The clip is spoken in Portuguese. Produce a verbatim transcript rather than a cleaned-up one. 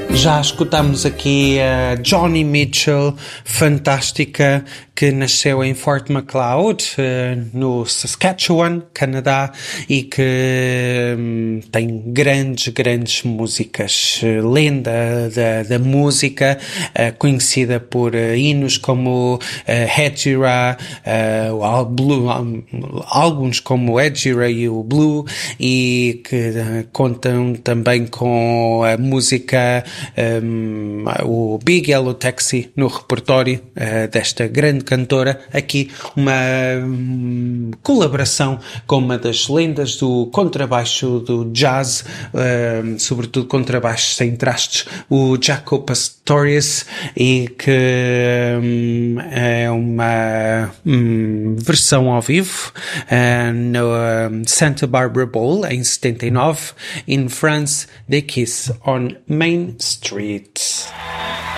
Já escutamos aqui a Joni Mitchell, fantástica, que nasceu em Fort Macleod, no Saskatchewan, Canadá, e que hum, tem grandes, grandes músicas. Lenda da, da música, uh, conhecida por uh, hinos como uh, Hedgira, uh, Blue, um, álbuns como Hedgira e o Blue, e que uh, contam também com a música Um, o Big Yellow Taxi no repertório uh, desta grande cantora. Aqui uma um, colaboração com uma das lendas do contrabaixo do jazz, uh, sobretudo contrabaixo sem trastes, o Jaco Pastorius, e que um, é uma um, versão ao vivo uh, no um, Santa Barbara Bowl em setenta e nove, in France, They Kiss on Main Street.